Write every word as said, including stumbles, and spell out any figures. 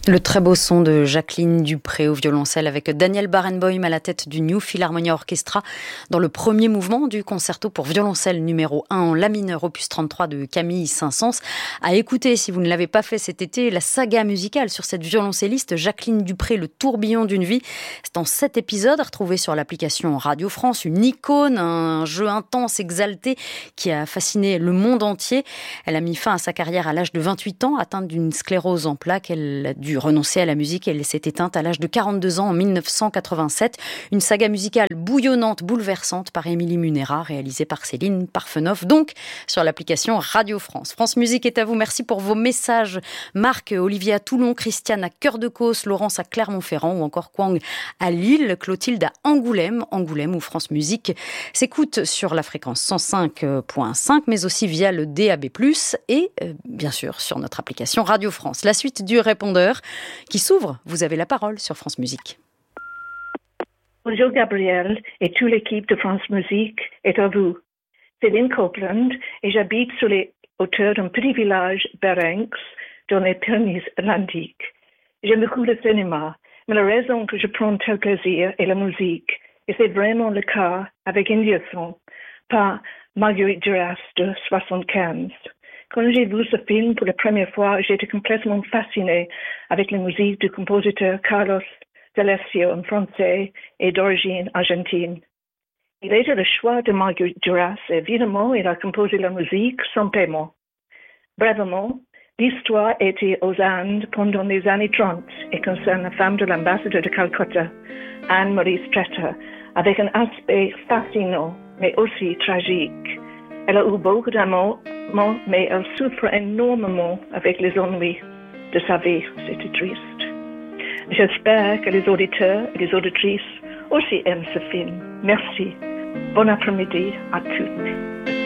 Le très beau son de Jacqueline Dupré au violoncelle avec Daniel Barenboim à la tête du New Philharmonia Orchestra dans le premier mouvement du concerto pour violoncelle numéro un en la mineur opus trente-trois de Camille Saint-Saëns. À écouter, si vous ne l'avez pas fait cet été, la saga musicale sur cette violoncelliste Jacqueline Dupré, Le tourbillon d'une vie. C'est en sept épisodes retrouvés sur l'application Radio France, une icône, un jeu intense, exalté qui a fasciné le monde entier. Elle a mis fin à sa carrière à l'âge de vingt-huit ans, atteinte d'une sclérose en plaques. Elle a dû renoncer à la musique. Elle s'est éteinte à l'âge de quarante-deux ans en mille neuf cent quatre-vingt-sept. Une saga musicale bouillonnante, bouleversante par Émilie Munera, réalisée par Céline Parfenoff, donc sur l'application Radio France. France Musique est à vous. Merci pour vos messages. Marc, Olivier à Toulon, Christiane à Cœur-de-Causse, Laurence à Clermont-Ferrand ou encore Kwang à Lille, Clotilde à Angoulême, Angoulême où France Musique s'écoute sur la fréquence cent cinq virgule cinq, mais aussi via le D A B plus, et euh, bien sûr sur notre application Radio France. La suite du répondeur qui s'ouvre. Vous avez la parole sur France Musique. Bonjour Gabriel et toute l'équipe de France Musique est à vous. C'est Lynn Copeland et j'habite sur les hauteurs d'un petit village Berenx dans les Pyrénées-Atlantiques. J'aime beaucoup le cinéma, mais la raison que je prends tel plaisir est la musique. Et c'est vraiment le cas avec India Song, par Marguerite Duras de soixante-quinze. Quand j'ai vu ce film pour la première fois, j'étais complètement fascinée avec la musique du compositeur Carlos D'Alessio en français et d'origine argentine. Il était le choix de Marguerite Duras. Évidemment, il a composé la musique sans paiement. Brièvement, l'histoire était aux Indes pendant les années trente et concerne la femme de l'ambassadeur de Calcutta, Anne-Marie Streeter, avec un aspect fascinant, mais aussi tragique. Elle a eu beaucoup d'amour, mais elle souffre énormément avec les ennuis de sa vie. C'était triste. J'espère que les auditeurs et les auditrices aussi aiment ce film. Merci. Bon après-midi à toutes.